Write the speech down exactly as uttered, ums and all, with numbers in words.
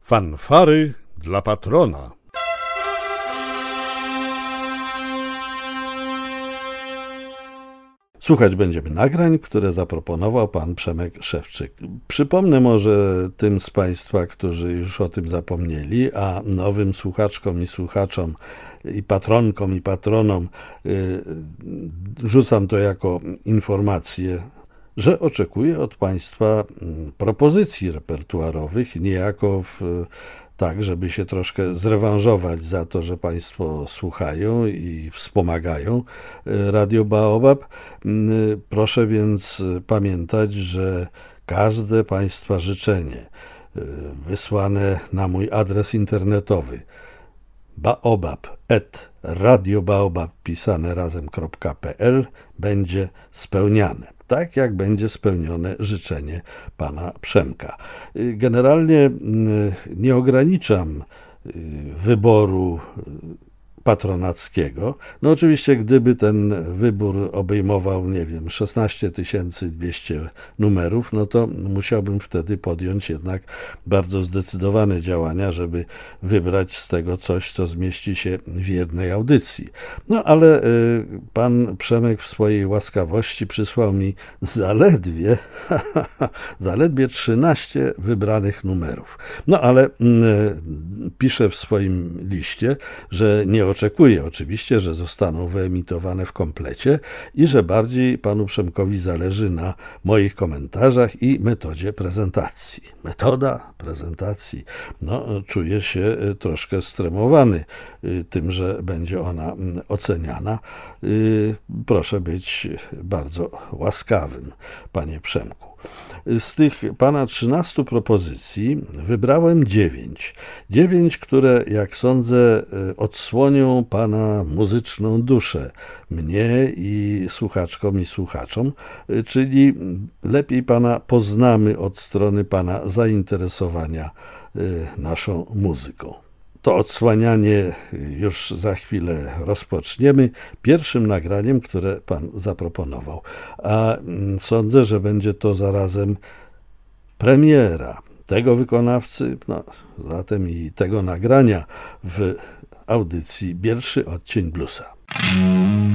Fanfary dla patrona. Słuchać będziemy nagrań, które zaproponował pan Przemek Szewczyk. Przypomnę może tym z państwa, którzy już o tym zapomnieli, a nowym słuchaczkom i słuchaczom i patronkom i patronom yy, rzucam to jako informację, że oczekuję od państwa propozycji repertuarowych, niejako w, tak, żeby się troszkę zrewanżować za to, że państwo słuchają i wspomagają Radio Baobab. Proszę więc pamiętać, że każde państwa życzenie wysłane na mój adres internetowy baobab at radiobaobab pisane razem.pl będzie spełniane. Tak jak będzie spełnione życzenie pana Przemka. Generalnie nie ograniczam wyboru patronackiego. No oczywiście, gdyby ten wybór obejmował, nie wiem, szesnaście tysięcy dwieście numerów, no to musiałbym wtedy podjąć jednak bardzo zdecydowane działania, żeby wybrać z tego coś, co zmieści się w jednej audycji. No ale y, pan Przemek w swojej łaskawości przysłał mi zaledwie, zaledwie trzynaście wybranych numerów. No ale y, pisze w swoim liście, że nie oczekuję oczywiście, że zostaną wyemitowane w komplecie i że bardziej panu Przemkowi zależy na moich komentarzach i metodzie prezentacji. Metoda prezentacji. No, czuję się troszkę stremowany tym, że będzie ona oceniana. Proszę być bardzo łaskawym, panie Przemku. Z tych pana trzynastu propozycji wybrałem dziewięć. Dziewięć, które, jak sądzę, odsłonią pana muzyczną duszę, mnie i słuchaczkom i słuchaczom, czyli lepiej pana poznamy od strony pana zainteresowania naszą muzyką. To odsłanianie już za chwilę rozpoczniemy pierwszym nagraniem, które pan zaproponował. A sądzę, że będzie to zarazem premiera tego wykonawcy, no, zatem i tego nagrania w audycji Pierwszy odcień bluesa.